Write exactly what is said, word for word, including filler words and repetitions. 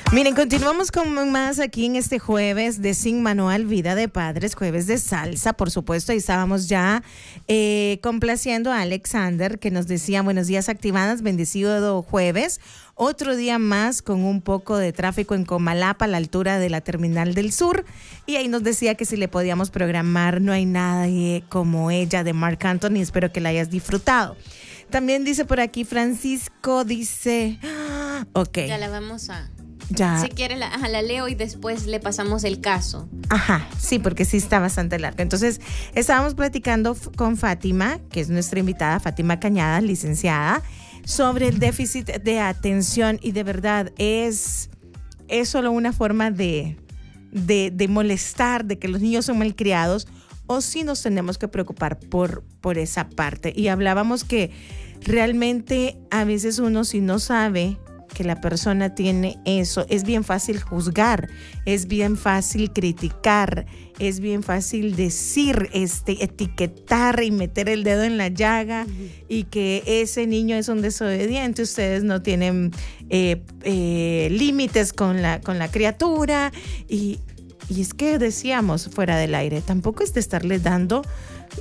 Miren, continuamos con más aquí en este jueves de Sin Manual Vida de Padres, jueves de salsa, por supuesto. Y estábamos ya eh, complaciendo a Alexander, que nos decía buenos días activadas, bendecido jueves. Otro día más con un poco de tráfico en Comalapa, a la altura de la Terminal del Sur. Y ahí nos decía que si le podíamos programar No hay nadie como ella, de Marc Anthony. Espero que la hayas disfrutado. También dice por aquí Francisco, dice... Ok. Ya la vamos a... Ya. Si quiere, la, ajá, la leo y después le pasamos el caso. Ajá, sí, porque sí está bastante largo. Entonces, estábamos platicando f- con Fátima, que es nuestra invitada, Fátima Cañada, licenciada, sobre el déficit de atención. Y de verdad, es, es solo una forma de, de, de molestar, de que los niños son malcriados, o si nos tenemos que preocupar por, por esa parte. Y hablábamos que realmente a veces uno, si no sabe que la persona tiene eso, es bien fácil juzgar, es bien fácil criticar, es bien fácil decir, este, etiquetar y meter el dedo en la llaga, uh-huh. Y que ese niño es un desobediente, ustedes no tienen eh, eh, límites con la, con la criatura, y, y es que decíamos fuera del aire, tampoco es de estarle dando